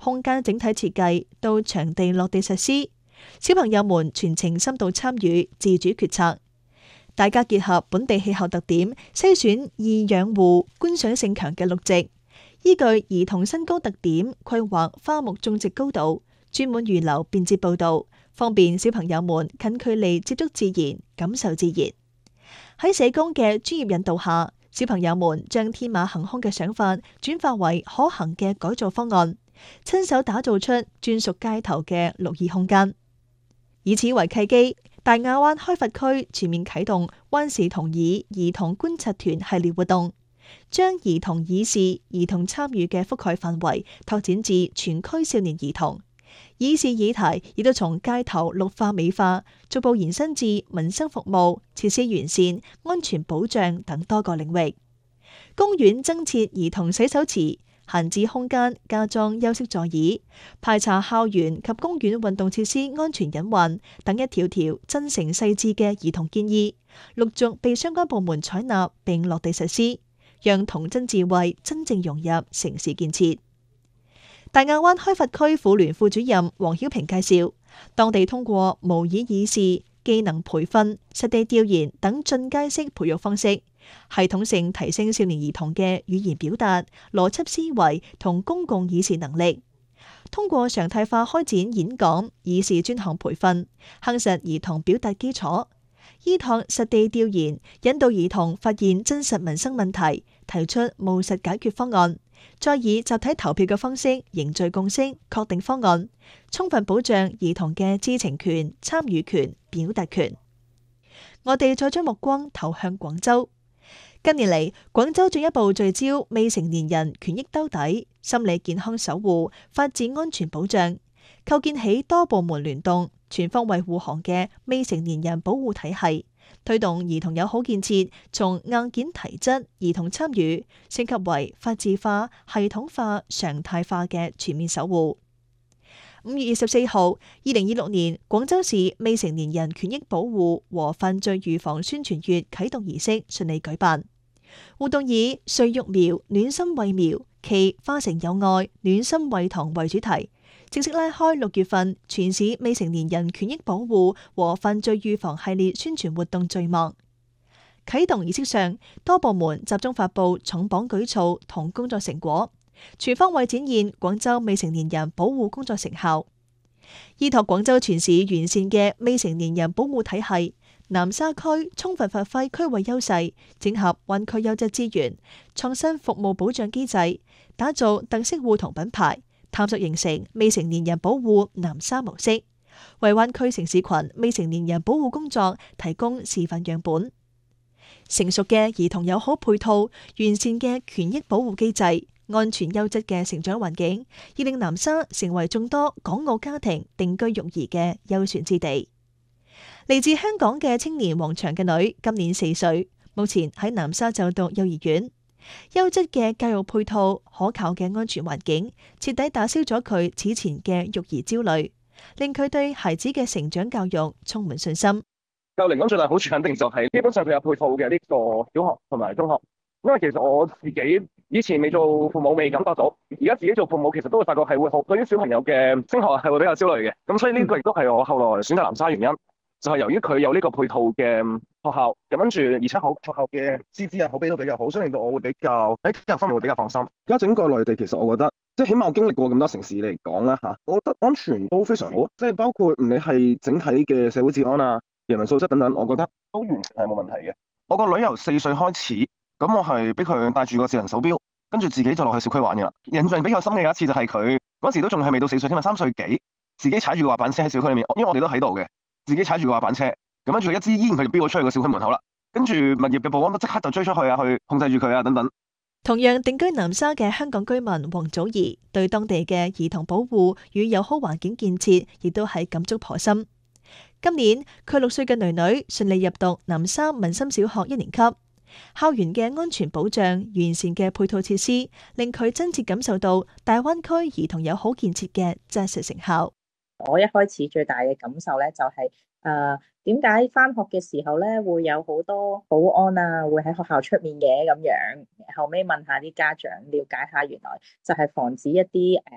空間整體設計到場地落地實施，小朋友們全程深度參與，自主決策。大家結合本地氣候特點，篩選易養護、觀賞性強嘅綠植，依據兒童身高特點規劃花木種植高度，專門預留便捷步道，方便小朋友們近距離接觸自然，感受自然。喺社工嘅專業引導下，小朋友們將天馬行空嘅想法轉化為可行嘅改造方案，親手打造出專屬街頭嘅綠意空間。以此為契機，大亞灣開發區全面啟動灣事同議兒童觀察團系列活動，將兒童議事、兒童參與嘅覆蓋範圍拓展至全區少年兒童。議事議題亦都從街頭綠化美化，逐步延伸至民生服務、設施完善、安全保障等多個領域。公園增設兒童洗手池，閒置空間加裝休息座椅，排查校園及公園運動設施安全隱患等一條條真誠細緻嘅兒童建議，陸續被相關部門採納並落地實施，讓童真智慧真正融入城市建設。大亞灣開發區婦聯副主任黃曉平介紹，當地通過模擬議事、技能培訓、實地調研等進階式培育方式，系統性提升少年兒童嘅語言表達、邏輯思維同公共議事能力。通過常態化開展演講、議事專項培訓，夯實兒童表達基礎。依託實地調研，引導兒童發現真實民生問題，提出務實解決方案，再以集體投票嘅方式凝聚共識，確定方案，充分保障兒童嘅知情權、參與權、表達權。我哋再將目光投向廣州。近年嚟，廣州進一步聚焦未成年人權益兜底、心理健康守護、法治安全保障，構建起多部門聯動、全方位護航嘅未成年人保護體系，推動兒童友好建設從硬件提質、兒童參與升級為法治化、系統化、常態化嘅全面守護。5月24號，2026年廣州市未成年人權益保護和犯罪預防宣傳月啟動儀式順利舉辦。活動以歲育苗，暖心為苗，暨花城有愛，暖心為堂為主題，正式拉開6月份全市未成年人權益保護和犯罪預防系列宣傳活動序幕。啟動儀式上，多部門集中發布重磅舉措同工作成果，全方位展現廣州未成年人保護工作成效。依託廣州全市完善嘅未成年人保護體系，南沙區充分發揮區域優勢，整合灣區優質資源，創新服務保障機制，打造特色互同品牌，探索形成未成年人保護南沙模式，為灣區城市群未成年人保護工作提供示範樣本。成熟嘅兒童友好配套，完善嘅權益保護機制，安全優質嘅成長環境，已令南沙成為眾多港澳家庭定居育兒嘅優選之地。嚟自香港嘅青年王祥嘅女今年4歲，目前喺南沙就讀幼兒園。優質嘅教育配套、可靠嘅安全環境，徹底打消咗佢此前嘅育兒焦慮，令佢對孩子嘅成長教育充滿信心。 就嚟講最大好處肯定就係基本上佢有配套嘅呢個小學同埋中學，因為其實我自己以前未做父母未感覺到，而家自己做父母其實都會發覺係會好對於小朋友嘅升學係會比較焦慮嘅，咁所以呢個亦都係我後來選擇南沙原因。就係由於佢有呢個配套嘅學校，咁跟住而且學校嘅師資啊口碑都比較好，所以令到我會比較喺教育方面會比較放心。而家整個內地其實我覺得，即係起碼我經歷過咁多城市嚟講啦嚇，我覺得安全都非常好，即係包括唔理係整體嘅社會治安啊、人民素質等等，我覺得都完全係冇問題嘅。我個女由4歲開始，咁我係俾佢帶住個智能手錶，跟住自己就落去小區玩嘅啦。印象比較深嘅有一次就係佢嗰時都仲係未到4歲添啊，3歲幾，自己踩住個滑板車喺小區裏面，因為我哋都喺度嘅。自己踩住個滑板車，咁跟住佢一支煙佢就飆咗出去個小區門口啦。跟住物業嘅保安都即刻就追出去啊，去控制住佢啊等等。 同樣定居南沙嘅香港居民黃祖兒對當地嘅兒童保護與友好環境建設亦都係感觸頗深。今年佢6歲嘅女女順利入讀南沙民心小學1年級，校園嘅安全保障、完善嘅配套設施，令佢真切感受到大灣區兒童友好建設嘅紮實成效。 我一開始最大嘅感受咧就係點解返學嘅時候咧會有好多保安啊會喺學校出面嘅咁樣，後尾問下啲家長了解下，原來就係防止一啲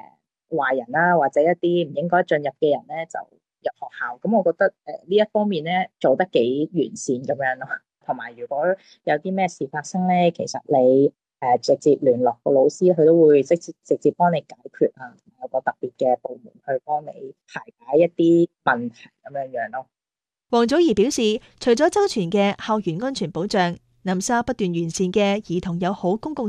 壞人啦，或者一啲唔應該進入嘅人咧就入學校。咁我覺得呢一方面咧做得幾完善咁樣咯。同埋如果有啲咩事發生咧，其實你直接聯絡個老師，佢都會直接幫你解決啊，有個特別嘅部門去幫你排解一啲問題咁樣咯。 黃祖兒表示，除咗周全嘅校園安全保障，南沙不斷完善嘅兒童友好公共